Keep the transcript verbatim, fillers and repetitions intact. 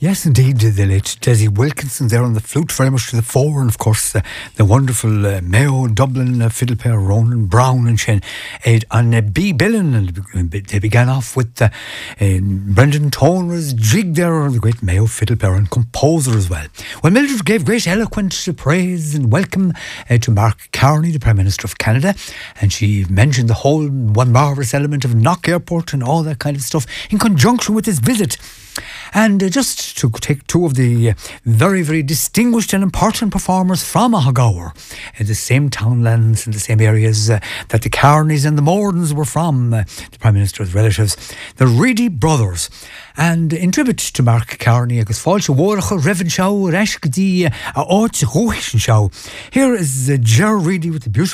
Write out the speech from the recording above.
Yes, indeed, the late Desi Wilkinson there on the flute, very much to the fore, and of course uh, the wonderful uh, Mayo, Dublin uh, fiddle player Ronan Brown and Shen Ed and uh, B. Billen, and they began off with uh, uh, Brendan Toner's jig there, the great Mayo fiddle player and composer as well. Well, Mildred gave great eloquent praise and welcome uh, to Mark Carney, the Prime Minister of Canada, and she mentioned the whole one marvellous element of Knock Airport and all that kind of stuff in conjunction with his visit. And uh, just to take two of the uh, very, very distinguished and important performers from Ahagaur, in the same townlands, in the same areas uh, that the Carneys and the Mordens were from, uh, the Prime Minister's relatives, the Reedy brothers. And in tribute to Mark Carney, agus fáilte mhóracha Revan Shaw, Rashkadi, Ort Rohishan Shaw. Here is uh, Ger Reedy with the beautiful